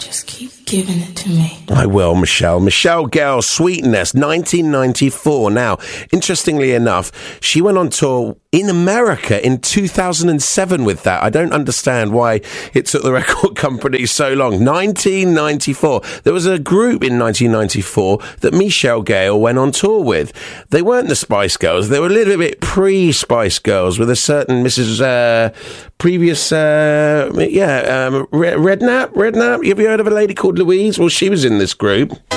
Just keep giving it to me. I will, Michelle. Michelle Gale, Sweetness, 1994. Now, interestingly enough, she went on tour in America in 2007 with that. I don't understand why it took the record company so long. 1994. There was a group in 1994 that Michelle Gale went on tour with. They weren't the Spice Girls. They were a little bit pre-Spice Girls with a certain Mrs. Redknapp. Have you heard of a lady called Louise? Well, she was in this group.